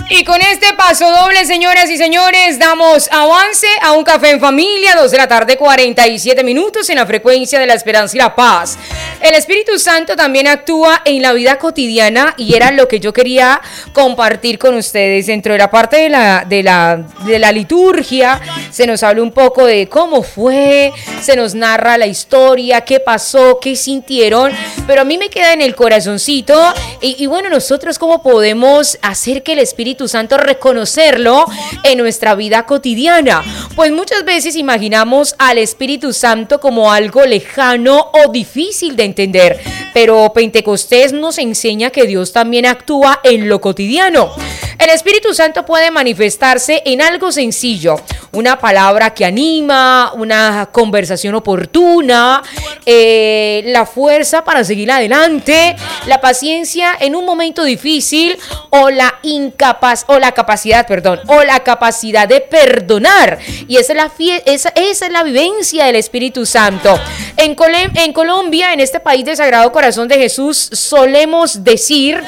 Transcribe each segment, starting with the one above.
Y con este paso doble, señoras y señores, damos avance a un café en familia, 2 de la tarde, 47 minutos en la frecuencia de la esperanza y la paz. El Espíritu Santo también actúa en la vida cotidiana y era lo que yo quería compartir con ustedes. Dentro de la parte de la liturgia se nos habla un poco de cómo fue, se nos narra la historia, qué pasó, qué sintieron, pero a mí me queda en el corazoncito y bueno, nosotros cómo podemos hacer que el Espíritu Santo reconocerlo en nuestra vida cotidiana. Pues muchas veces imaginamos al Espíritu Santo como algo lejano o difícil de entender, pero Pentecostés nos enseña que Dios también actúa en lo cotidiano. El Espíritu Santo puede manifestarse en algo sencillo, una palabra que anima, una conversación oportuna, la fuerza para seguir adelante, la paciencia en un momento difícil o la capacidad de perdonar. Y esa es la vivencia del Espíritu Santo. En Colombia, en este país del Sagrado Corazón de Jesús, solemos decir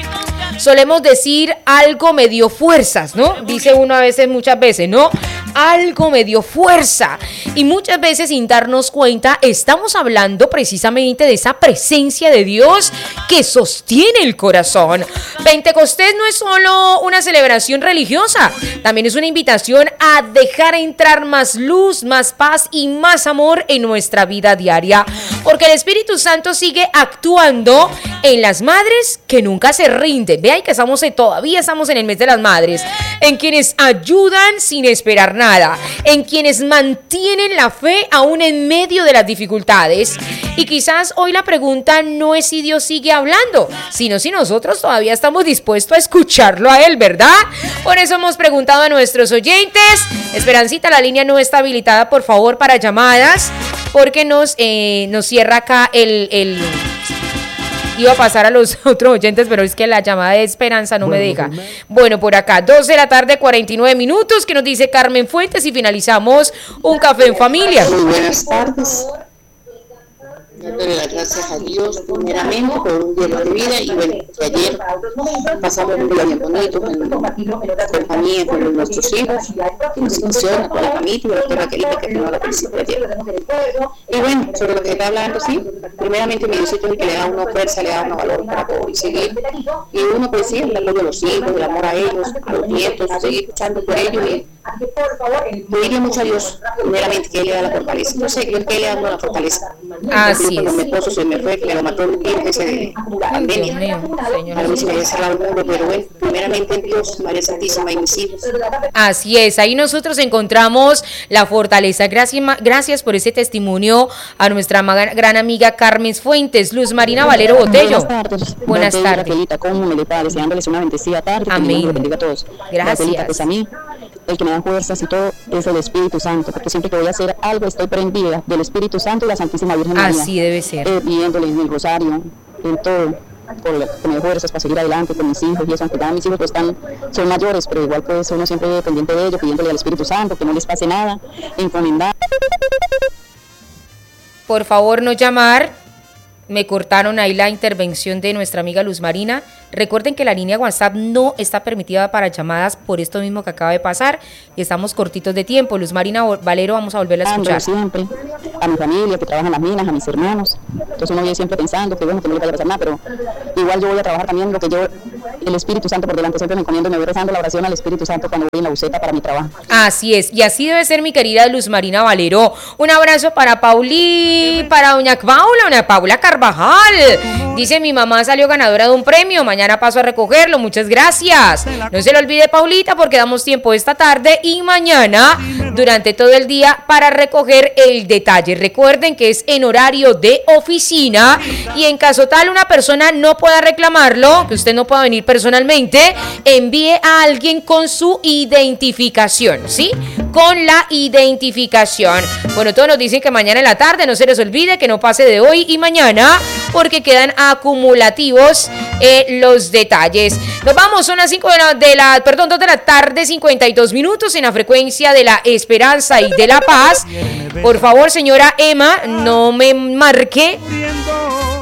algo me dio fuerzas, ¿no? Dice uno a veces, muchas veces, ¿no? Algo me dio fuerza. Y muchas veces, sin darnos cuenta, estamos hablando precisamente de esa presencia de Dios que sostiene el corazón. Pentecostés no es solo una celebración religiosa, también es una invitación a dejar entrar más luz, más paz y más amor en nuestra vida diaria. Porque el Espíritu Santo sigue actuando en las madres que nunca se rinden. Vean que todavía estamos en el mes de las madres. En quienes ayudan sin esperar nada. En quienes mantienen la fe aún en medio de las dificultades. Y quizás hoy la pregunta no es si Dios sigue hablando, sino si nosotros todavía estamos dispuestos a escucharlo a Él, ¿verdad? Por eso hemos preguntado a nuestros oyentes. Esperancita, la línea no está habilitada, por favor, para llamadas, porque nos cierra acá el iba a pasar a los otros oyentes, pero es que la llamada de Esperanza no me deja. Bueno, por acá, 2 de la tarde, 49 minutos, que nos dice Carmen Fuentes, y finalizamos un café en familia. Muy buenas tardes. Dándole las gracias a Dios primeramente por un día de vida, y bueno, que ayer pasamos un día bien bonito con compañía con nuestros hijos, con discusión con la familia, y la doctora querida que tengo la felicité ayer. Y bueno, sobre lo que está hablando, sí, primeramente mi Diosito es el que le da una fuerza, le da un valor para poder seguir, y uno pues sí, el amor de los hijos, el amor a ellos, a los nietos, seguir luchando por ellos, y pedirle mucho a Dios primeramente que Él le da la fortaleza. Yo sé que Él le da la fortaleza. Así cuando mi esposo se me fue, que me lo mató el virus de la pandemia, a mí se me había cerrado el mundo, pero bueno, primeramente en Dios, María Santísima y mis hijos. Así es, ahí nosotros encontramos la fortaleza. Gracias por ese testimonio a nuestra gran amiga Carmen Fuentes. Luz Marina Valero Botello. Buenas tardes. Raquelita, ¿cómo me le va? Deseándoles una bendecida tarde. Amén. Que Dios los bendiga a todos. Gracias. Raquelita, pues a mí, el que me da fuerzas y todo es el Espíritu Santo, porque siempre que voy a hacer algo estoy prendida del Espíritu Santo y la Santísima Virgen María. Así debe ser. Pidiéndole en el rosario, en todo, por me fuerzas para seguir adelante con mis hijos y eso, aunque ya mis hijos pues son mayores, pero igual pues uno siempre pendiente de ellos, pidiéndole al Espíritu Santo que no les pase nada, encomendar. Por favor, no llamar. Me cortaron ahí la intervención de nuestra amiga Luz Marina. Recuerden que la línea WhatsApp no está permitida para llamadas por esto mismo que acaba de pasar y estamos cortitos de tiempo. Luz Marina Valero, vamos a volverla a escuchar. Siempre, a mi familia que trabaja en las minas, a mis hermanos. Entonces uno viene siempre pensando que bueno, que no le vaya a pasar nada, pero igual yo voy a trabajar también lo que yo, el Espíritu Santo por delante, siempre me encomiendo y me voy rezando la oración al Espíritu Santo cuando voy en la buseta para mi trabajo. Así es, y así debe ser, mi querida Luz Marina Valero. Un abrazo para para doña Paula Carvajal. Dice: mi mamá salió ganadora de un premio, mañana paso a recogerlo, muchas gracias. No se lo olvide, Paulita, porque damos tiempo esta tarde y mañana durante todo el día para recoger el detalle. Recuerden que es en horario de oficina y en caso tal una persona no pueda reclamarlo, que usted no pueda venir personalmente, envíe a alguien con su identificación, ¿sí? Con la identificación. Bueno, todos nos dicen que mañana en la tarde, no se les olvide que no pase de hoy y mañana, porque quedan acumulativos los detalles. Nos vamos, son las 2 de la tarde, 52 minutos en la frecuencia de la esperanza y de la paz. Por favor, señora Emma, no me marque.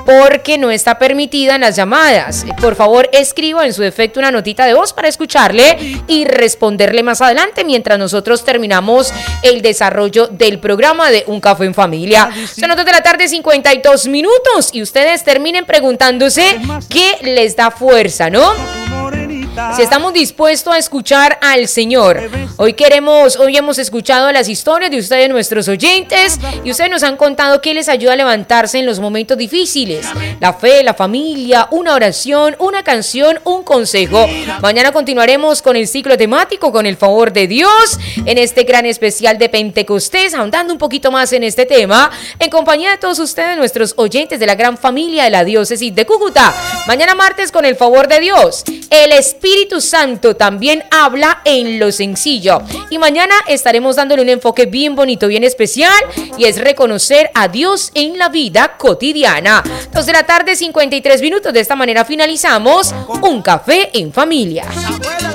porque no está permitida en las llamadas. Por favor, escriba en su defecto una notita de voz para escucharle y responderle más adelante mientras nosotros terminamos el desarrollo del programa de Un Café en Familia. Son las 2 de la tarde, 52 minutos, y ustedes terminen preguntándose qué les da fuerza, ¿no? Si estamos dispuestos a escuchar al Señor. Hoy hemos escuchado las historias de ustedes, nuestros oyentes, y ustedes nos han contado qué les ayuda a levantarse en los momentos difíciles. La fe, la familia, una oración, una canción, un consejo. Mañana continuaremos con el ciclo temático con el favor de Dios en este gran especial de Pentecostés, ahondando un poquito más en este tema, en compañía de todos ustedes, nuestros oyentes de la gran familia de la diócesis de Cúcuta. Mañana martes con el favor de Dios. El Espíritu Santo también habla en lo sencillo. Y mañana estaremos dándole un enfoque bien bonito, bien especial, y es reconocer a Dios en la vida cotidiana. 2 de la tarde, 53 minutos. De esta manera finalizamos Un Café en Familia.